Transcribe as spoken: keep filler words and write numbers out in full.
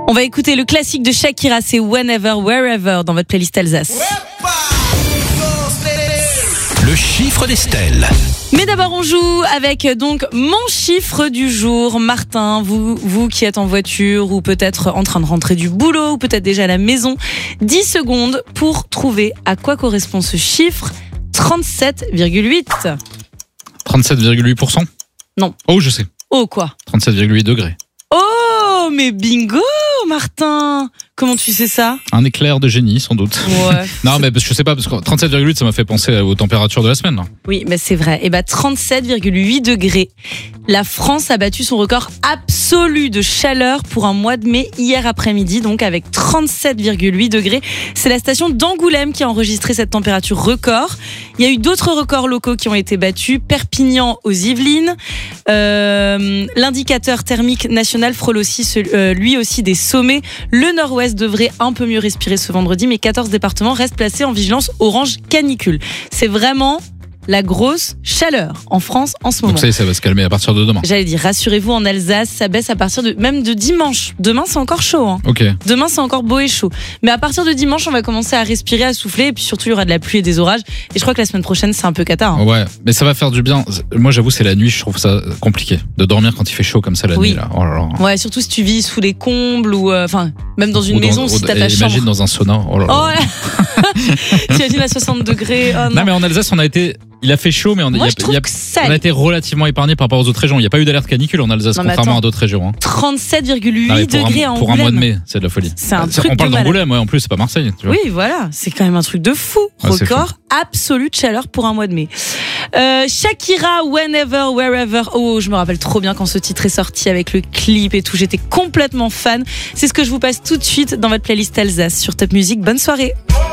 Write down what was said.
On va écouter le classique de Shakira, c'est Whenever, Wherever dans votre playlist Alsace. Le chiffre d'Estelle. Mais d'abord on joue avec donc mon chiffre du jour. Martin, vous, vous qui êtes en voiture ou peut-être en train de rentrer du boulot ou peut-être déjà à la maison, dix secondes pour trouver à quoi correspond ce chiffre. Trente-sept virgule huit. trente-sept virgule huit pour cent. Non. Oh, je sais. Oh quoi? trente-sept virgule huit degrés. Oh, mais bingo Martin. Comment tu sais ça? Un éclair de génie, sans doute. Ouais. Non, mais je sais pas, parce que trente-sept virgule huit, ça m'a fait penser aux températures de la semaine. Là. Oui, mais c'est vrai. Et bah, trente-sept virgule huit degrés. La France a battu son record absolu de chaleur pour un mois de mai hier après-midi, donc avec trente-sept virgule huit degrés. C'est la station d'Angoulême qui a enregistré cette température record. Il y a eu d'autres records locaux qui ont été battus. Perpignan aux Yvelines. Euh, l'indicateur thermique national frôle aussi, euh, lui aussi des sommets. Le Nord-Ouest devrait un peu mieux respirer ce vendredi, mais quatorze départements restent placés en vigilance orange canicule. C'est vraiment la grosse chaleur en France en ce moment. Donc ça y est, ça va se calmer à partir de demain. J'allais dire, rassurez-vous, en Alsace, ça baisse à partir de même de dimanche. Demain, c'est encore chaud. Hein. Ok. Demain, c'est encore beau et chaud. Mais à partir de dimanche, on va commencer à respirer, à souffler, et puis surtout, il y aura de la pluie et des orages. Et je crois que la semaine prochaine, c'est un peu cata. Hein. Ouais, mais ça va faire du bien. Moi, j'avoue, c'est la nuit, je trouve ça compliqué de dormir quand il fait chaud comme ça la Oui. nuit. Là. Oh là là. Ouais, surtout si tu vis sous les combles ou enfin euh, même dans une Ou maison dans, si ou, t'as ta imagine chambre. dans un sauna. Oh là là. Oh là. T'imagines à soixante degrés. Oh non. Non, mais en Alsace, on a été. Il a fait chaud, mais on, Moi, y a, je trouve y a, que ça on a été relativement épargné par rapport aux autres régions. Il n'y a pas eu d'alerte canicule en Alsace, Non, mais contrairement attends. à d'autres régions. Hein. trente-sept virgule huit Non, mais pour degrés un, à pour un Angoulême. mois de mai, c'est de la folie. C'est un Euh, truc On parle de malade. d'Angoulême, ouais, en plus, c'est pas Marseille. Tu vois. Oui, voilà, c'est quand même un truc de fou. Ouais, c'est Record absolu de chaleur pour un mois de mai. Euh, Shakira, Whenever, Wherever. Oh, je me rappelle trop bien quand ce titre est sorti avec le clip et tout. J'étais complètement fan. C'est ce que je vous passe tout de suite dans votre playlist Alsace sur Top Music. Bonne soirée.